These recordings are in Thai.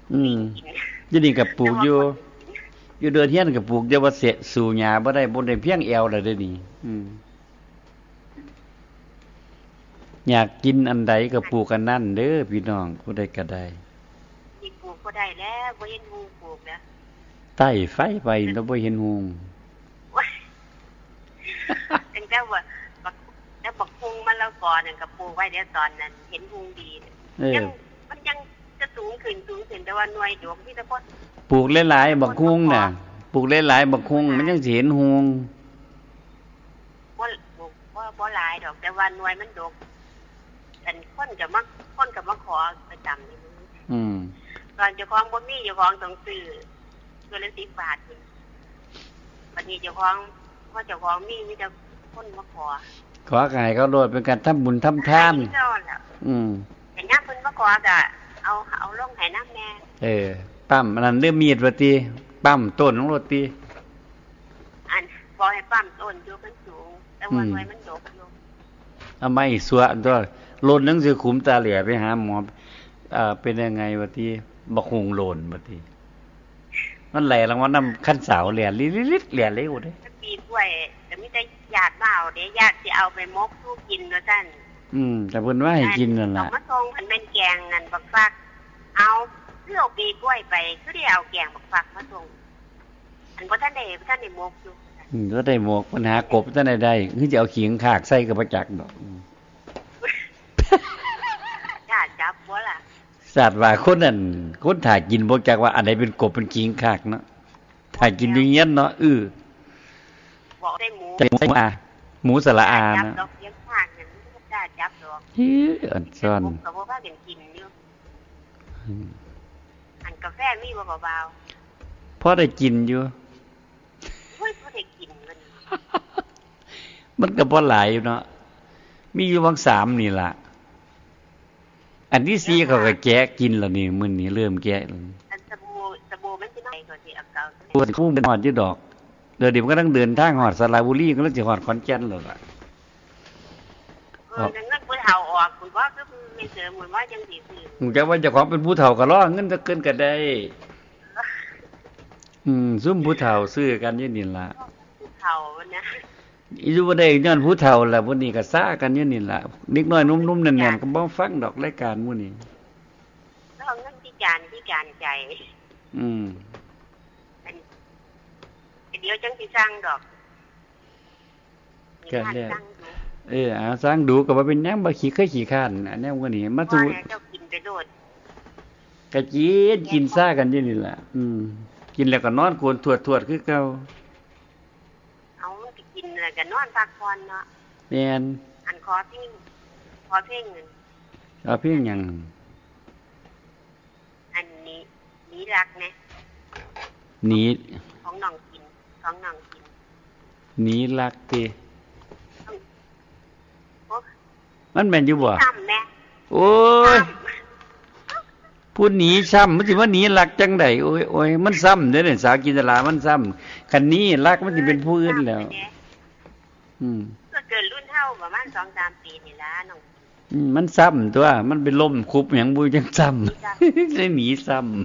อืมอยู่นี่ก็ปลูกอยู่เดินเฮียนก็ปลูกแต่ว่าเสะสู่หญ้าบ่ได้เพียงแอวแล้วเด้อนี่อยากกินอันใดก็ปลูกอันนั้นเด้อพี่น้องผู้ใดก็ได้ที่ปลูกบ่ได้แล้วบ่เห็นฮูปลูกแล้วใต้ไฟไปแล้วบ่เห็นฮูงตั้งแต่ว่าแล้วบักฮุงมันแล้วก่อนนั่นก็ปลูกไว้เดี๋ยวตอนนั้นเห็นฮุงดียังมันยังจะสูงขึ้นแต่ว่าหน่วยดอกที่ตะพดปลูกหลายๆบักฮุงน่ะปลูกหลายๆบักฮุงมันจังสิเห็นฮูงบ่หลายดอกแต่ว่าหน่วยมันดกอันคนก็มาขอประจำนี่ตอนเจ้าของบ่มีเจ้าของต้องซื้อตัวละ10 บาทนี่บัดนี้เจ้าของมีแต่คนมาขอก็ให้เขาโลดเป็นการทำบุญทำทานแต่ยามเพิ่นมาขอก็เอาลงให้นำแน่ปั๊มอันนั้นเด้อมีดว่าติปั๊มต้นของรถติอันบ่ให้ปั๊มต้นอยู่มันสูงแต่ว่าหน่วยมันดกอยู่เอาไม้สัวตัวโลนหนังสือขุมตาเหลียไปหาหมอเป็นยังไงว่าติบักฮุงโลนว่าติมันไหลลงมาน้ำคันสาวแหล่ลิดๆแหล่เร็วเด้ปีกล้วยแต่มีแต่ญาติมาเอาเด้ญาติสิเอาไปมกสู้กินว่าซั่นแต่เพิ่นว่าให้กินนั่นล่ะเอามาส่งเพิ่นเป็นแกงนั่นบักฟักเอาคือเอาปีกล้วยไปคือได้เอาแกงบักฟักมาส่งอันบ่ทันได้มกอยู่ก็ได้หมกปัญหากบท่านใดๆคือจะเอาขิงขากใส่กับประจักษ์ดอกจ้าจับบ่ล่ะสัตว์ว่าคนนั้นคนถ่ายกินบ่จักว่าอันใดเป็นกบเป็นขิงขากเนาะถ่ายกินอย่างเงี้ยเนาะบอกได้หมูหมูสละอานะดอกเลี้ยงขากนั่นบ่จ้าจับดอกอันซ่อนก็บ่พากันกินอยู่อันกาแฟมีบ่เบาๆพอได้กินอยู่พอได้กินมันก็บ่หลายอยู่เนาะมีอยู่บาง3นี่ล่ะอันที่4เขาก็แกะกินแล้วนี่มื้อนี้เริ่มแกะแล้วอันสบู่มันสิน้อยกว่าที่เอาเก่าคู่เป็นฮอดอยู่ดอกเดี๋ยวมันก็ต้องเดินทางฮอดสระบุรีก็แล้วสิฮอดขอนแก่นแล้วล่ะเงินผู้เฒ่าออกคุณว่าคือไม่เสริมเหมือนว่าจังสิซื้อจักว่าเจ้าของเป็นผู้เฒ่าก็รอเงินจะเกินก็ได้ซุมผู้เฒ่าซื้อกันอยู่นี่ล่ะผู้เฒ่านะอีอยู่บ่ได้ย้อนผู้เฒ่าล่ะพุ่นนี้ก็ซ่ากันอยู่นี่ล่ะเด็กน้อยนุ่มๆแน่นๆก็บ่ฟังดอกรายการมื้อนี้แล้วเงินพิการใจเดี๋ยวจังสิสร้างดอกก็แล้วสร้างดูก็บ่เป็นหยังบ่ขี้คร้านอันแนวมื้อนี้มาสู่เจ้ากินไปโดดก็กินซ่ากันอยู่นี่ล่ะกินแล้วก็นอนโกนทวดๆคือเก่าเอาสิกินแล้วก็นอนพักผ่อนเนาะแม่นอันขอเพลงนึงเอาเพลงหยังอันนี้นี่รักนะนี่ของน้องกินนี่รักติมันแม่นอยู่บ่โอ้ยพูดหนีซ้ำมันสิว่าหนีรักจังได๋โอ้ยมันซ้ำเด้อเนี่ยสาวกินตลามันซ้ำคันนี้รักมันสิเป็นผู้อื่นแล้วก็เกิดรุ่นเฮาประมาณ 2-3 ปีนี่ล่ะน้องมันซ้ำตัวมันเป็นลมคุบหยังบ่จังซ้ำได้หนีซ้ำ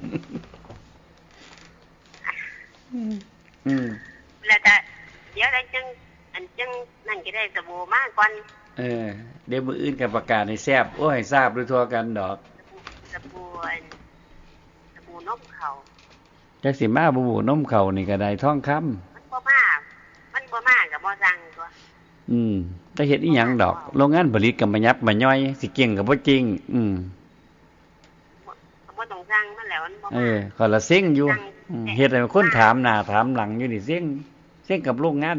แล้วแต่เดี๋ยวได้จังนั่นก็ได้สบู่มาก่อนเดี๋ยวมื้ออื่นก็ประกาศให้แซ่บโอ้ยทราบด้วยทั่วกันดอกสบู่นมเขาจักสิมาบ่บู่นมเขานี่ก็ได้ทองคำมันบ่มาก็บ่สั่งตัวแต่เฮ็ดอีหยังดอกโรงงานผลิตก็มายับมาย่อยสิเก่งก็บ่จริงบ่ต้องสั่งมันแล้วมันบ่มาก็ละเซ็งอยู่เฮ็ดให้คนถามหน้าถามหลังอยู่นี่เซ็งกับโรงงาน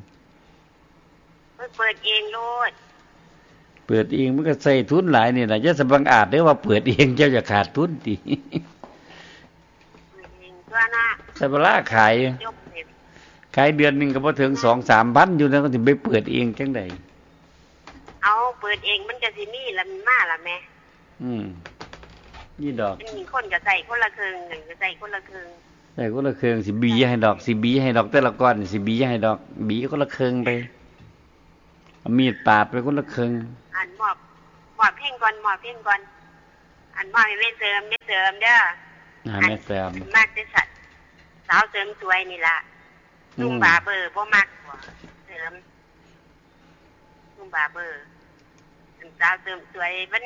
เปิดเองโลดเปิดเองมันก็ใส่ทุนหลายนี่ล่ะอย่าสบังอาจเด้อว่าเปิดเองเจ้าจะขาดทุนติตัวน่ะแต่เวลาขายเดือนนึงก็บ่ถึง 2-3,000 อยู่แล้วก็สิไปเปิดเองจังได๋เอาเปิดเองมันก็สิมีละมาล่ะแม่นี่ดอกมีคนก็ใส่คนละครึ่งนึงก็ใส่คนละครึ่งใส่คนละครึ่งสิบีให้ดอกแต่ละก้อนสิบีให้ดอกบีคนละครึ่งไปเอามีดปาดไปคนละครึ่งอันหมอบเพ่งก่อนอันหมอบไม่เสริมเด้อแม่แซมมากที่สุดสาวเสริมสวยนี่ล่ะลุงบาเบอร์บ่มักบ่เสริมลุงบาเบอร์สาวเสริมสวยมัน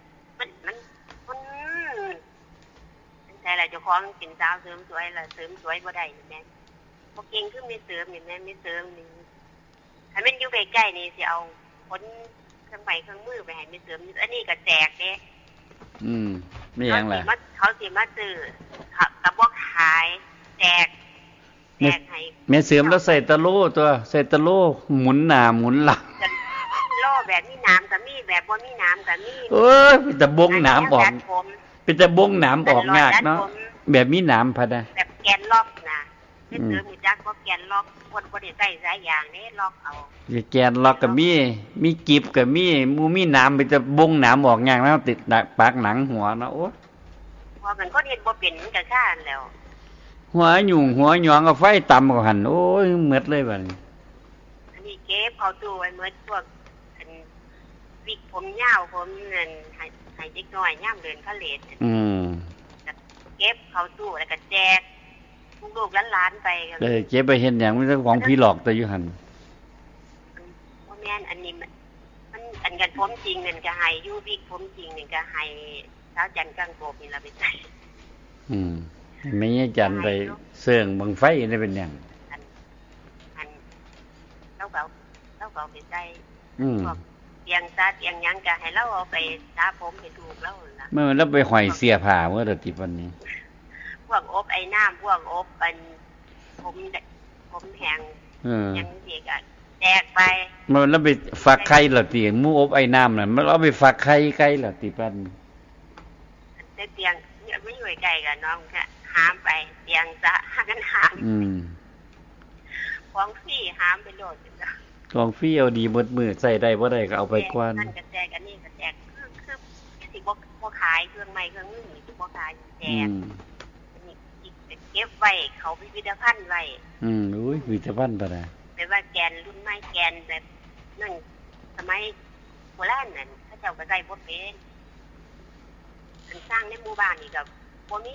แต่ละเจ้าของเป็นสาวเสริมสวยล่ะเสริมสวยบ่ได้แม่บ่เก่งคือไม่เสริมนี่แม่ไม่เสริมนี่ถ้ามันอยู่ใกล้ๆนี่สิเอาคนเครื่องไม้เครื่องมือไปให้ไม่เสริมอันนี้ก็แจกเด้ไม่ยังล่ะเขาสิมาซื้อกับบ่ขายแจกให้แม่เสริมแล้วใส่ตะโล่ตัวใส่ตะโล่หมุนหน้าหมุนหลังโล่แบบมีน้ำก็มีแบบบ่มีน้ำก็มีเป็นตะบงน้ำออกเป็นตะบงน้ำออกยากเนาะแบบมีน้ำพะนะแบบแกนล็อกนะไม่เสริมมีจักว่าแกนล็อกคนบ่ได้ใส่สายยางนี่ล็อกเอาแกนล็อกก็มีกิบก็มีน้ำเป็นตะบงน้ำออกยากแล้วติดปากหนังหัวเนาะโอ้พอมันก็เฮ็ดบ่เป็นก็ซ่านแล้วหัวหยุ่งหัวหยองกับไฟต่ำกับหันโอ้ยเหมือดเลยบัดนี้อันนี้เก็บเอาตู้ไว้เหมือดพวกวิกผมยาวผมนั่นให้เด็กน้อยย่ามเดินเขาเลทเก็บเขาตู้แล้วก็แจกลูกหลานๆไปเก็บไปเห็นอย่างมันของพี่หลอกแต่อยู่หันบ่แม่นอันนี้มันอันกันผมจริงนั่นก็ให้อยู่วิกผมจริงนี่ก็ให้สาวจันทร์กังโกบนี่ล่ะไปใส่ไม่ใช่จันไปเสื่องบังไฟนี่เป็นอย่างอันเราก็ไปใส่พวกเตียงซาเตียงยังก็ให้เราเอาไปสาผมให้ถูกแล้วล่ะเมื่อเราไปห้อยเสียผ้าเมื่อตะวันนี้พวกอบไอ้น้ำพวกอบเป็นผมแห้งยังสิก็แจกไปเมื่อเราไปฝักไข่เหรอตีหมูอบไอ้น้ำน่ะมันเราไปฝักไข่ไก่เหรอตีปันเตียงไม่อยู่ไกลกับน้องค่ะหามไปเตียงซะหากันหามของฟรีหามไปโหลดของฟรีเอาดีหมดมือใส่ได้บ่ได้ก็เอาไปกวนนั่นก็แจกอันนี้ก็แจกคือสิบ่ขายเครื่องไม้เครื่องมือนี่บ่ขายแจกนี่เก็บไว้เขาพิพิธภัณฑ์ไว้อุ้ยพิพิธภัณฑ์ปะนะแต่ว่าแกนรุ่นใหม่แกนแบบนั่นสมัยโบราณนั่นเขาเจ้าก็ใส่บ่เป็นสร้างในหมู่บ้านนี่ก็บ่มี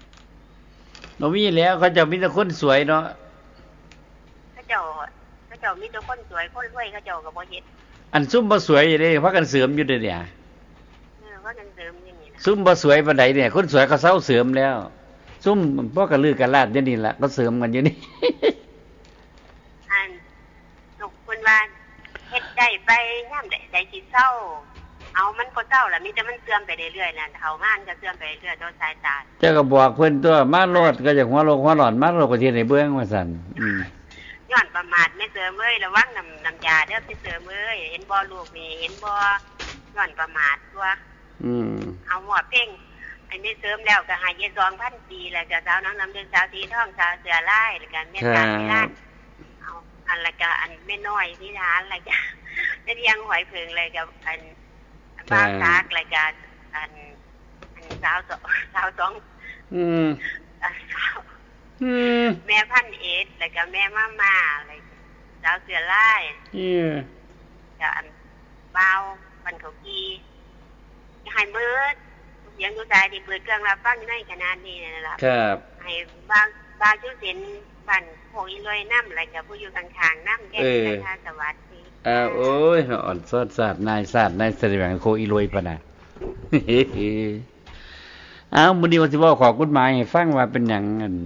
แล้วเขาเจ้ามีแต่คนสวยเนาะเขาเจ้ามีแต่คนสวยคนรวยเขาเจ้าก็บ่เฮ็ดอันซุ่มบ่สวยเด้พากันเสริมอยู่เด้เนี่ยว่ากันเสริมอย่างนี้นะซุ่มบ่สวยปานใดเนี่ยคนสวยเขาเซาเสริมแล้วซุ่มพวกกันลือกันลาดอย่างนี้ล่ะก็เสริมกันอยู่นี่อันลูกคนว่าเฮ็ดได้ไปยามใดสิเซาเอามันก็เจ้าล่ะมีแต่มันเสื่อมไปเรื่อยๆนั่นเฒ่ามานก็เสื่อมไปเรื่อยๆโดยสายตาเจ้าก็บอกเพิ่นตัวมาโลดก็อยากหัวโลกหัวหลอนมาโลกประเทศให้เบิ่งว่าซั่นย้อนประมาทแม่เสริมเอ้ยระวังน้ำยาเด้อพี่เสริมเอ้ยเห็นบ่ลูกนี่เห็นบ่ย้อนประมาทตัวเอาหมดเพ่งไอ้แม่เสริมแล้วก็ให้2,000 ปีแล้วก็สาวน้องน้ำเดือนสาวสีทองสาวเสือลายแล้วก็แม่ตาที่ร้านเอาอันละก็อันแม่น้อยที่ร้านแล้วก็ได้เลี้ยงหอยเพิงเลยกับอันบ้านซักรายการอันสาวสองแม่พันเอ็ดแล้วก็แม่ม่าอะไรสาวเสือไล่กับอันเบาปันเขากีให้เบิดยังดูใจดีเปิดเครื่องรับฟังอยู่ในขนาดนี้นะครับให้บางชื่อเสียงบันโผล่ลอยน้ำอะไรกับผู้อยู่ข้างๆน้ำแก้นะคะสวัสดีโอ้ยอ่อนซอดศาสตร์นายแสดงโคอีรวยปะนะมื้อนี้ว่าสิว่าขอกฎหมายให้ฟังว่าเป็นหยัง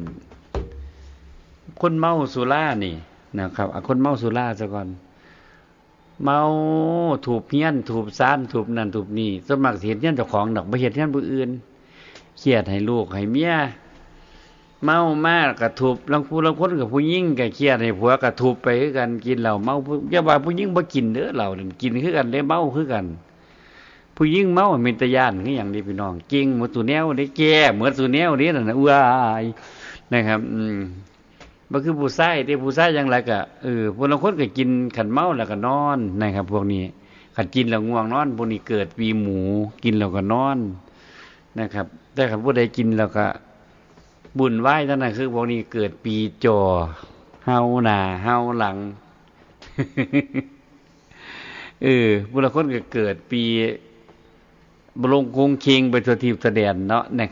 คนเมาสุรานี่นะครับคนเมาสุราซะก่อนเมาถูกเฮียนถูกซ่านถูกนั่นถูกนี่สมัครเฮ็ดเฮียนเจ้าของดอกบ่เฮ็ดเฮียนผู้อื่นเครียดให้ลูกให้เมียเมามากกระทุบลางคนกับผู้หญิงก็เครียดให้ผัวกระทุบไปคือกันกินเหล้าเมาอย่าว่าผู้หญิงบ่กินเด้อเหล้านั่นกินคือกันได้เมาคือกันผู้หญิงเมามีตะย่านคือหยังนี่พี่น้องจริงหมดตัวแนวได้แก่เหมือนตัวแนวนี้นั่นน่ะว้ายนะครับบ่คือผู้ชายที่ผู้ชายจังไดก็ผู้ลางคนก็กินขันเมาแล้วก็นอนนะครับพวกนี้ขันกินแล้วง่วงนอนพวกนี้เกิดปีหมูกินแล้วก็นอนนะครับแต่คันผู้ใดกินแล้วก็บุญไหว้ท่านน่ะคือพวกนี้เกิดปีจอเฮาหน้าเฮาหลังผู้ละคนก็เกิดปีบลงคงเคงไปทั่วทิพย์แสดงเนาะนะครับเพราะ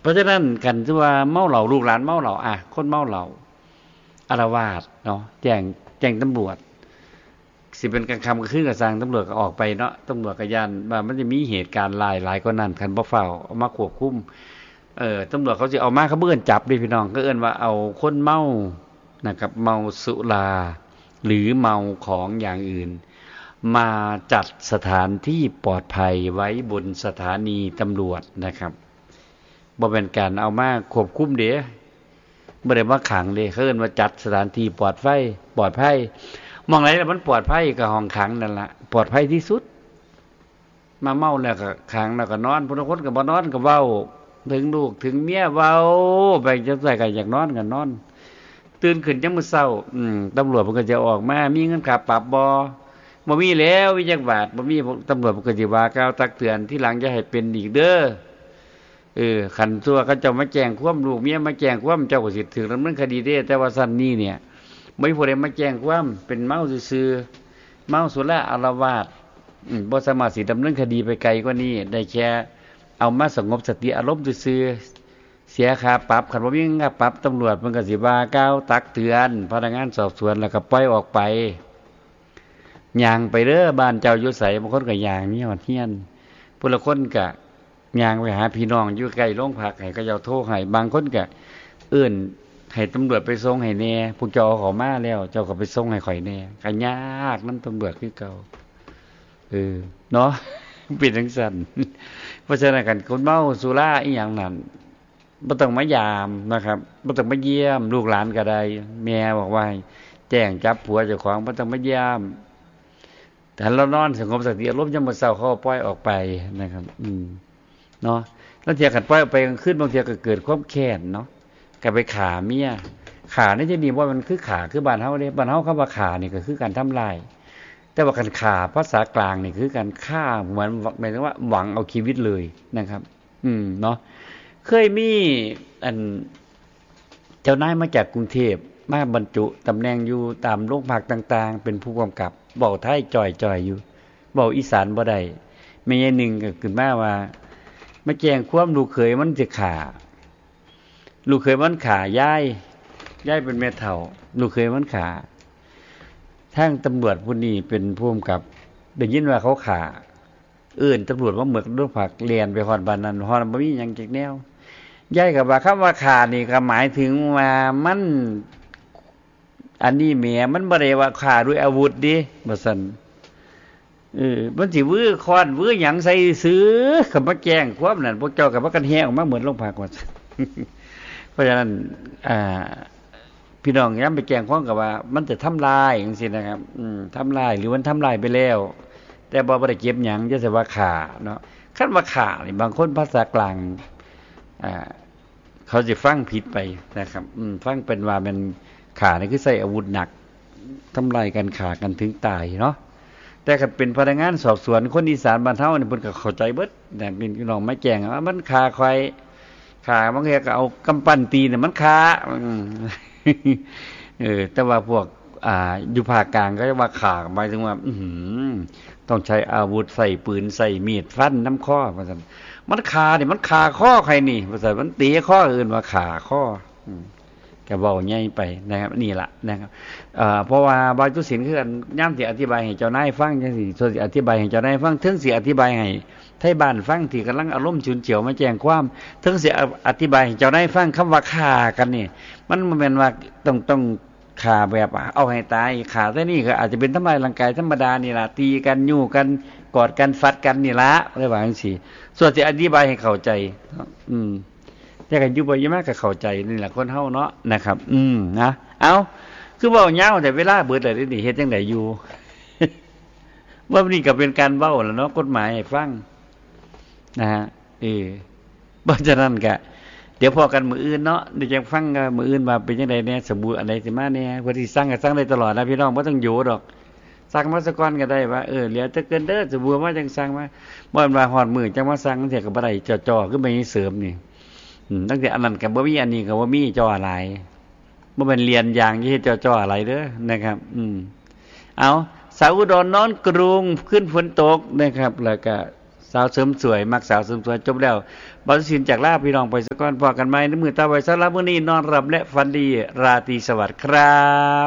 ราะฉะนั้นกันที่ว่าเมาเหล้าลูกหลานเมาเหล้าคนเมาเหล้าอาละวาดเนาะแจ้งตำรวจสิเป็นกลางค่ำกลางคืนก็สั่งตำรวจก็ออกไปเนาะตำรวจก็ย่านว่ามันจะมีเหตุการณ์หลายกว่านั้นคันบ่เฝ้าเอามาควบคุมตำรวจเขาสิเอามาเขาเบิ่นจับดิพี่น้องก็เอิ้นว่าเอาคนเมานะครับเมาสุราหรือเมาของอย่างอื่นมาจัดสถานที่ปลอดภัยไว้บนสถานีตำรวจนะครับบ่เป็นการเอามาควบคุมเด้บ่ได้มาขังเด้เขาเอิ้นว่าจัดสถานที่ปลอดภัยมองไหนแล้วมันปลอดภัยกับห้องขังนั่นล่ะปลอดภัยที่สุดมาเมาแล้วก็ขังแล้วก็นอนผู้คนก็บ่นอนก็เว้าถึงลูกถึงเมียเว้าไปจังไส๋ก็อยากนอนก็นอนตื่นขึ้นยามมื้อเช้าตำรวจมันก็จะออกมามีเงินค่าปรับบ่มีแล้ววิจักบาทบ่มีตำรวจมันก็สิว่ากล่าวตักเตือนที่หลังจะให้เป็นอีกเด้อคันซัวเขาเจ้ามาแจ้งความลูกเมียมาแจ้งความเจ้าก็สิถูกดำเนินคดีเด้แต่ว่าซั่นนี้เนี่ยบ่มีผู้ใดมาแจ้งความเป็นเมาซื่อๆเมาสุราอาละวาดบ่สามารถสิดำเนินคดีไปไกลกว่านี้ได้แค่เอามาสงบสติอารมณ์ซื่อๆเสียค่าปรับคันบ่มีค่าปรับตำรวจมันก็สิว่ากล่าวตักเตือนพนักงานสอบสวนแล้วก็ปล่อยออกไปย่างไปเด้อบ้านเจ้าอยู่ไสบางคนก็ย่างมีฮอดเฮียนผู้ละคนก็ย่างไปหาพี่น้องอยู่ใกล้โรงพักให้เขาเจ้าโทรให้บางคนก็เอิ้นให้ตำรวจไปส่งให้แน่ผู้เจ้าเขามาแล้วเจ้าก็ไปส่งให้ข่อยแน่ก็ยากนำตำรวจคือเก่าเนาะเป็นจังซั่นเพราะฉะนั้นกันคนเมาสุราอีหยังนั่นบ่ต้องมายามนะครับบ่ต้องมาเยี่ยมลูกหลานก็ได้แม่บอกว่าแจ้งจับผัวเจ้าของบ่ต้องมาเยี่ยมแต่เรานอนสงบสติอารมณ์ยามมื้อเช้าเขาปล่อยออกไปนะครับเนาะแล้วเที่ยกันปล่อยออกไปกลางคืนบางเที่ยก็เกิดความแค้นเนาะก็ไปฆ่าเมียฆ่านี่จะมีว่ามันคือฆ่าคือบ้านเฮาเด้บ้านเฮาคำว่าฆ่านี่ก็คือการทำลายแต่ว่าการฆ่าภาษากลางนี่คือการฆ่าเหมือนหมายถึงว่าหวังเอาชีวิตเลยนะครับเนาะเคยมีเจ้านายมาจากกรุงเทพมาบรรจุตำแหน่งอยู่ตามโรงพักต่างๆเป็นผู้กำกับเว้าไทยจ่อยๆอยู่เว้าอีสานบ่ได้แม่ยายนึงก็ขึ้นมาว่ามาแจ้งความลูกเขยมันจะฆ่าลูกเขยมันฆ่ายายเป็นแม่เฒ่าลูกเขยมันฆ่าทางตำรวจผู้นี้เป็นผู้กำกับได้ยินว่าเขาฆ่าตำรวจว่าเหมือนโรงพักเรียนไปฮอดบ้านนั้นฮอดบ่มีหยังจักแนวยายก็ว่าคำว่าฆ่านี่ก็หมายถึงว่ามันอันนี้แหมมันบ่ได้ว่าฆ่าด้วยอาวุธดิว่าซั่นมันสิวื้อค้อนวื้อหยังใส่ซื้อก็มาแจ้งความนั่นพวกเจ้าก็พากันแห่ออกมาเหมือนโรงพักว่าเพราะฉะนั้นพี่น้องย้ำไปแจ้งความก็ว่ามันจะทำลายจังซี่นะครับทำลายหรือมันทำลายไปแล้วแต่บ่ได้เก็บหยังจะสิว่าฆ่าเนาะคันว่าฆ่านี่บางคนภาษากลางเขาจะฟังผิดไปนะครับฟังเป็นว่ามันฆ่านี่คือใช้อาวุธหนักทำลายกันฆ่ากันถึงตายเนาะแต่ถ้าเป็นพนักงานสอบสวนคนอีสานบ้านเฮานี่เพิ่นก็เข้าใจเบิดแต่พี่น้องมาแจ้งว่ามันฆ่าใครฆ่าบางทีก็เอากำปั้นตีเนี่ยมันฆ่าแต่ว่าพวกอยู่ภาคกลางก็จะว่าฆ่าหมายถึงว่าต้องใช้อาวุธใส่ปืนใส่มีดฟันน้ำข้อว่าซั่นมันฆ่านี่มันฆ่าข้อใครนี่ว่าซั่นมันตีข้ออื่นว่าฆ่าข้อก็เว้าใหญ่ไปนะครับนี่ล่ะนะครับเพราะว่าบางทุศิลป์คือกันย่ำสิอธิบายให้เจ้านายฟังจังซี่ส่วนสิอธิบายให้เจ้านายฟังถึงสิอธิบายให้ไทบ้านฟังที่กำลังอารมณ์ฉุนเฉียวมาแจ้งความถึงสิอธิบายให้เจ้านายฟังคำว่าฆ่ากันนี่มันบ่แม่นว่าต้องฆ่าแบบเอาให้ตายฆ่าแต่นี่ก็อาจจะเป็นทำลายร่างกายธรรมดานี่ล่ะตีกันยู่กันกอดกันฟัดกันนี่ล่ะได้ว่าจังซี่ส่วนสิอธิบายให้เข้าใจแต่กันอยู่บ่ยามากก็เข้าใจนี่แหละคนเฮาเนาะนะครับนะเอาคือเว้ายาวแต่เวลาเบิดแล้วนี่เฮ็ดจังได๋อยู่ ว่านี่ก็เป็นการเว้าแล้วเนาะกฎหมายให้ฟังนะฮะเพราะฉะนั้นก็เดี๋ยวพอกันมื้ออื่นเนาะเดี๋ยวจะฟังกันมื้ออื่นว่าเป็นจังได๋แน่สบู่อันใดสิมาแน่เพิ่นสิสั่งก็สั่งได้ตลอดนะพี่น้องบ่ต้องอยู่ดอกสั่งมาสักก่อนก็ได้ว่าเหลือแต่เกินเด้อสบู่มาจังสั่งมาบ่ว่าฮอดมื้อจังมาสั่งเที่ยก็บ่ได้จ่อๆคือไม่เสริมนี่ตั้งแต่อันนั้นก็บ่มีอันนี้ก็บ่มีจ่อหลายบ่แม่นเรียนอย่างที่จ่อๆหลายเด้อนะครับเอาสาวอุดรนอนกรุงขึ้นฝนตกนะครับแล้วก็สาวเสริมสวยมักสาวเสริมสวยจบแล้วบ่สินจากลาพี่น้องไปสักก่อนพอกันใหม่ในมื้อต่อไปสำหรับมื้อนี้นอนหลับและฝันดีราตรีสวัสดิ์ครับ